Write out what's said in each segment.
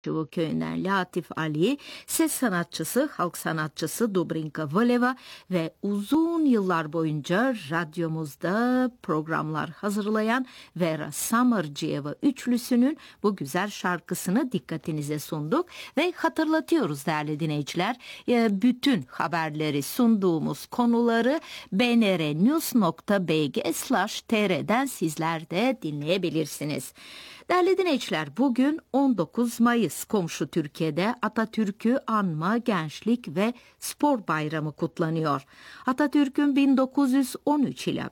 Çuvu köyünden Latif Ali, ses sanatçısı, halk sanatçısı Dubrinka Valeva ve uzun yıllar boyunca radyomuzda programlar hazırlayan Vera Samarcıyeva üçlüsünün bu güzel şarkısını dikkatinize sunduk ve hatırlatıyoruz değerli dinleyiciler. Bütün haberleri sunduğumuz konuları bnrnews.bg/tr'den sizler de dinleyebilirsiniz. Değerli dinleyiciler, bugün 19 Mayıs komşu Türkiye'de Atatürk'ü anma, gençlik ve spor bayramı kutlanıyor. Atatürk'ün 1913 ile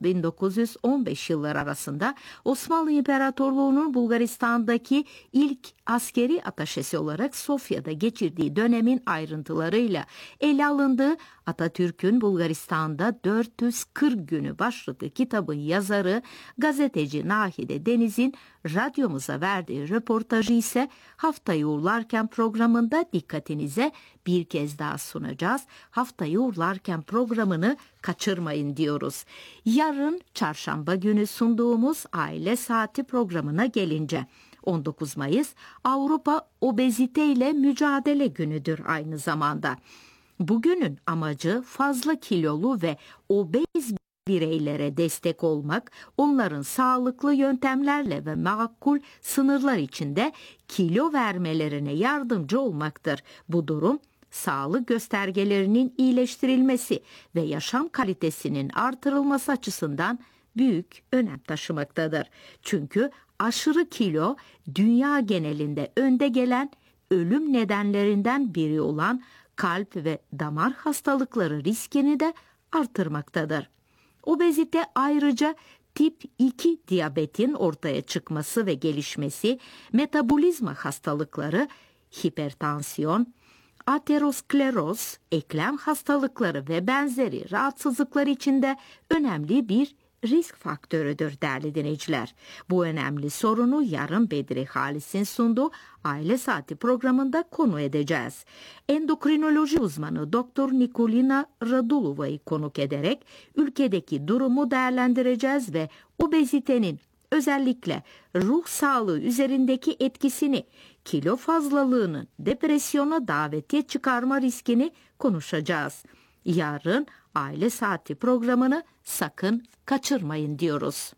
1915 yılları arasında Osmanlı İmparatorluğu'nun Bulgaristan'daki ilk askeri ataşesi olarak Sofya'da geçirdiği dönemin ayrıntılarıyla ele alındığı Atatürk'ün Bulgaristan'da 440 günü başlıklı kitabın yazarı gazeteci Nahide Deniz'in radyomuza verdiği röportajı ise Haftayı Uğurlarken programında dikkatinize bir kez daha sunacağız. Haftayı Uğurlarken programını kaçırmayın diyoruz. Yarın çarşamba günü sunduğumuz Aile Saati programına gelince 19 Mayıs Avrupa Obezite ile Mücadele Günü'dür aynı zamanda. Bugünün amacı fazla kilolu ve obez bireylere destek olmak, onların sağlıklı yöntemlerle ve makul sınırlar içinde kilo vermelerine yardımcı olmaktır. Bu durum, sağlık göstergelerinin iyileştirilmesi ve yaşam kalitesinin artırılması açısından büyük önem taşımaktadır. Çünkü aşırı kilo dünya genelinde önde gelen ölüm nedenlerinden biri olan kalp ve damar hastalıkları riskini de artırmaktadır. Obezite ayrıca tip 2 diyabetin ortaya çıkması ve gelişmesi, metabolizma hastalıkları, hipertansiyon, ateroskleroz, eklem hastalıkları ve benzeri rahatsızlıklar için de önemli bir risk faktörüdür değerli dinleyiciler. Bu önemli sorunu yarın Bedri Halis'in sunduğu Aile Saati programında konu edeceğiz. Endokrinoloji uzmanı Doktor Nikolina Radulova'yı konuk ederek ülkedeki durumu değerlendireceğiz ve obezitenin özellikle ruh sağlığı üzerindeki etkisini, kilo fazlalığının depresyona davetiye çıkarma riskini konuşacağız. Yarın Aile Saati programını sakın kaçırmayın diyoruz.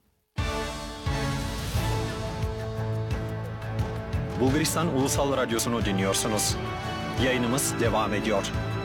Bulgaristan Ulusal Radyosu'nu dinliyorsunuz. Yayınımız devam ediyor.